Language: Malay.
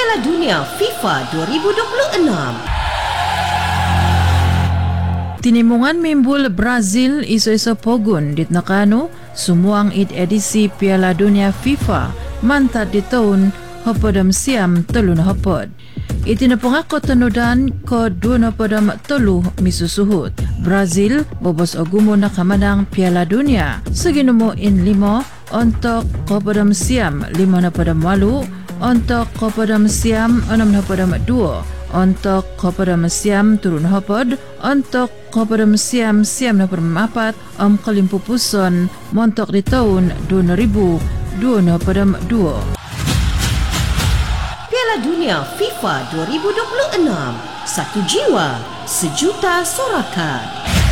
Piala Dunia FIFA 2026. Tinimungan mimbul Brazil iso-iso pogun dit nakano sumuang edisi Piala Dunia FIFA mantat di tahun hopadam siam telun hopod. Itinapungako tanudan ko 23 misusuhut. Brazil bobos ogumo na kamanang Piala Dunia seginumo in 5 untuk hopadam siam 58 untuk hopadam siam 62 untuk Kopadam Siam turun hopod, untuk Kopadam Siam Siam na permapat kalimpupuson montok di tahun 2022. Piala Dunia FIFA 2026. Satu jiwa, sejuta sorakan.